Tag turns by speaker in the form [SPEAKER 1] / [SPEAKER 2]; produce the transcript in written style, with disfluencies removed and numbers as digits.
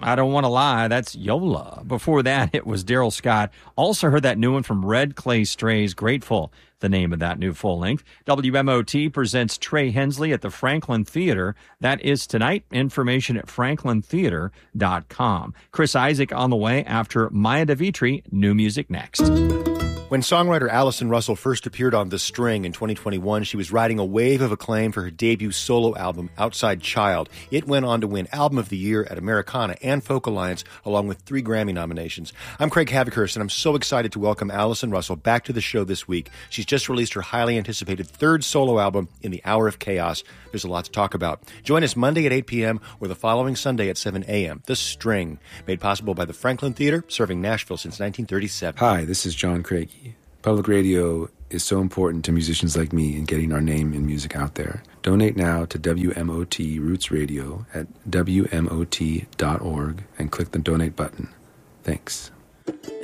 [SPEAKER 1] I Don't Want to Lie. That's Yola. Before that, it was Daryl Scott. Also heard that new one from Red Clay Strays, Grateful, the name of that new full length. WMOT presents Trey Hensley at the Franklin Theater. That is tonight. Information at franklintheater.com. Chris Isaac on the way after Maya DeVitri. New music next.
[SPEAKER 2] When songwriter Allison Russell first appeared on The String in 2021, she was riding a wave of acclaim for her debut solo album, Outside Child. It went on to win Album of the Year at Americana and Folk Alliance, along with 3 Grammy nominations. I'm Craig Havikhurst, and I'm so excited to welcome Allison Russell back to the show this week. She's just released her highly anticipated 3rd solo album, In the Hour of Chaos. There's a lot to talk about. Join us Monday at 8 p.m. or the following Sunday at 7 a.m. The String, made possible by the Franklin Theater, serving Nashville since 1937.
[SPEAKER 3] Hi, this is John Craigie. Public radio is so important to musicians like me in getting our name and music out there. Donate now to WMOT Roots Radio at WMOT.org and click the donate button. Thanks.